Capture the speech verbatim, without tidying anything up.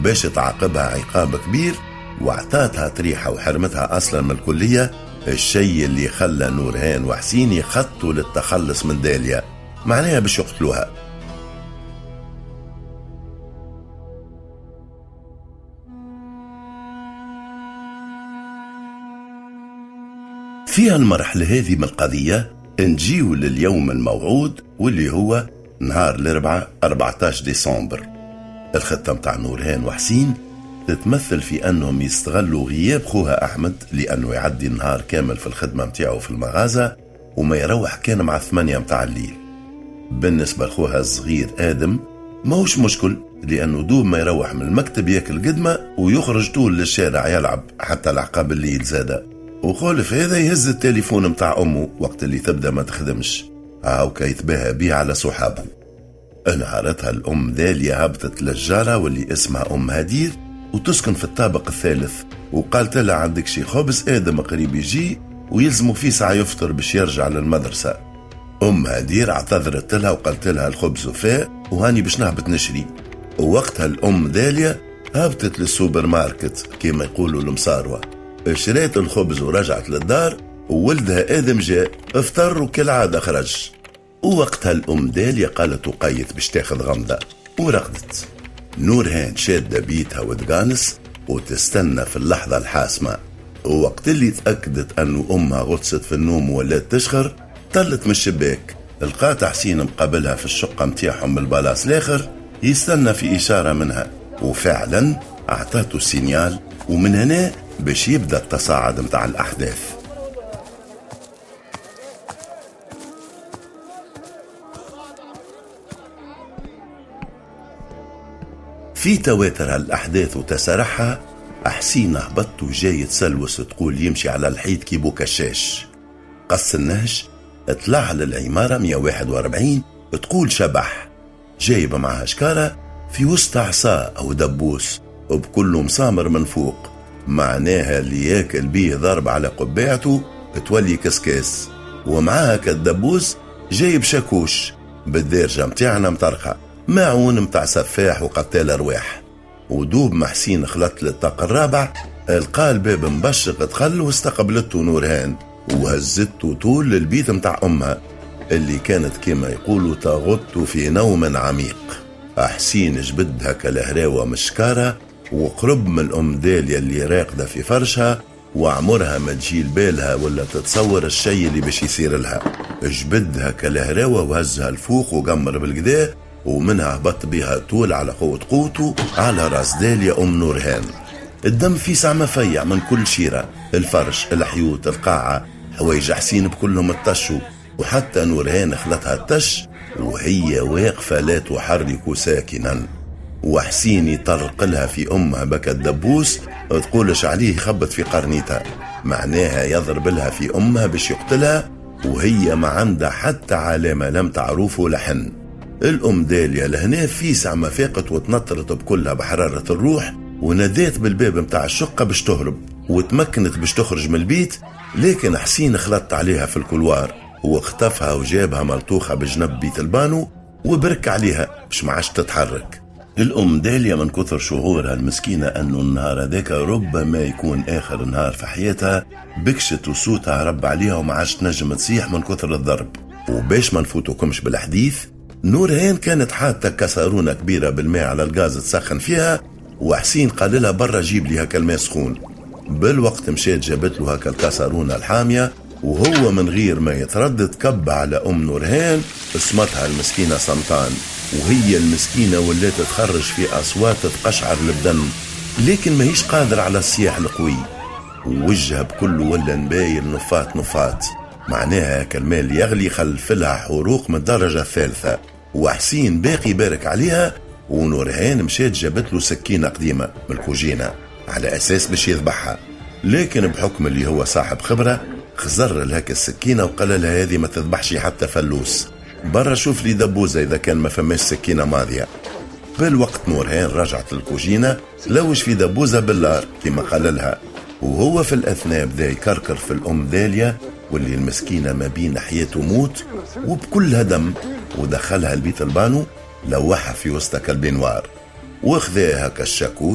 باش تعاقبها عقاب كبير، واعطاتها طريحة وحرمتها أصلا من الكلية، الشيء اللي خلى نورهان وحسين يخطوا للتخلص من داليا، معناها باش يقتلوها. في المرحلة هذه من القضية نجيو لليوم الموعود واللي هو نهار الاربعاء أربعة عشر ديسمبر. الخطة متاع نورهان وحسين تتمثل في أنهم يستغلوا غياب خوها أحمد، لأنه يعدي النهار كامل في الخدمة متاعه في المغازة وما يروح كان مع ثمانية متاع الليل. بالنسبة لخوها الصغير آدم ماهوش مشكل، لأنه دوب ما يروح من المكتب ياكل قدمة ويخرج طول للشارع يلعب حتى العقاب الليل زادة. وخولف هذا يهز التليفون متاع أمه وقت اللي تبدأ ما تخدمش، هاوكا يتباهى بيه على صحابه. انهارتها الأم داليا هبطت للجارة واللي اسمها أم هدير وتسكن في الطابق الثالث، وقالت لها عندك شي خبز آدم قريب يجي ويلزموا فيه ساعة يفطر باش يرجع للمدرسة. أم هدير اعتذرت لها وقالت لها الخبز وفاء وهاني باش نهبط نشري. ووقتها الأم داليا هبطت للسوبر ماركت كما يقولوا المصاروة، شريت الخبز ورجعت للدار، وولدها آدم جاء افطر وكالعادة خرج. ووقتها الأم داليا قالت وقيت باش تاخذ غمضة ورقدت. نورهان شادة بيتها وتقانس وتستنى في اللحظة الحاسمة، ووقت اللي تأكدت أنه أمها غطست في النوم ولات تشخر طلت من الشباك، لقات حسين مقابلها في الشقة متاعهم بالبلاص الآخر يستنى في إشارة منها، وفعلا أعطاته السينيال، ومن هنا باش يبدأ التصاعد متاع الأحداث. في تواتر الأحداث وتسارحها، حسين هبط وجاي يتسلوس تقول يمشي على الحيط كي بو كشاش. قص النهج اطلع للعمارة مية وواحد وأربعين تقول شبح جايب معها شكارة في وسط عصا أو دبوس وبكله مسامر من فوق، معناها اللي ياكل بيه ضرب على قباعته تولي كسكاس. ومعاها كالدبوس جايب شاكوش بالدارجة متاعنا مطرقة، معون متاع سفاح وقتال أرواح. ودوب ما حسين خلط للطاق الرابع القى الباب مبشق دخل واستقبلته نورهان وهزته طول للبيت متاع أمها اللي كانت كما يقولوا تغط في نوم عميق. حسين جبدها كالهراوة مشكارة وقرب من الأم داليا اللي راقدة في فرشها، وعمرها ما تجي بالها ولا تتصور الشيء اللي باش يصير لها. جبدها كالهراوة وهزها الفوق وقمر بالقداه، ومنها هبط بها طول على قوة قوته على راس داليا أم نورهان. الدم في سعمة فيع من كل شيرة، الفرش الحيوط القاعة حوايج حسين بكلهم التشوا، وحتى نورهان خلتها التش وهي واقفة لا تحرك ساكنا. وحسين يطرق لها في أمها بكى الدبوس تقولش عليه يخبط في قرنيتها، معناها يضرب لها في أمها باش يقتلها، وهي ما عندها حتى علامة لم تعرفه لحن. الأم داليا لهنا في سعمة فاقت وتنطرت بكلها بحرارة الروح، وناديت بالباب متاع الشقة باش تهرب وتمكنت باش تخرج من البيت، لكن حسين خلط عليها في الكولوار واختفها وجابها ملطوخة بجنب بيت البانو وبرك عليها باش ما عادش تتحرك. الأم داليا من كثر شعورها المسكينة أنه النهار هذاك ربما يكون آخر نهار في حياتها بكشت وصوتها رب عليها وما عادش تنجم تصيح من كثر الضرب. وباش ما نفوتوكمش بالحديث، نورهان كانت حاطة كسرونة كبيرة بالماء على الغاز تسخن فيها، وحسين قال لها برا جيب لي هكا الماء سخون. بالوقت مشيت جابت له هكا الكسرونة الحامية، وهو من غير ما يتردد كب على أم نورهان اسمتها المسكينة سمطان، وهي المسكينة ولات تخرج في أصوات تقشعر البدن، لكن ما هيش قادر على الصياح القوي، ووجهها بكله ولا نبايل نفات نفات، معناها كالماء اللي يغلي خلف لها حروق من الدرجة الثالثة. وحسين باقي بارك عليها، ونورهان مشات جابت له سكينة قديمة من الكوجينة على أساس باش يذبحها، لكن بحكم اللي هو صاحب خبرة خزر لهاك السكينة وقال لها هذه ما تذبحش حتى فلوس، برا شوف لي دبوزة إذا كان ما فماش سكينة ماضية. بالوقت نورهان رجعت للكوجينة لوش في دبوزة باللار كما قال لها، وهو في الأثناء بدا يكركر في الأم داليا واللي المسكينة ما بين حياة وموت وبكلها دم، ودخلها البيت البانو لوحها في وسط كالبينوار وخذاها كالشاكوش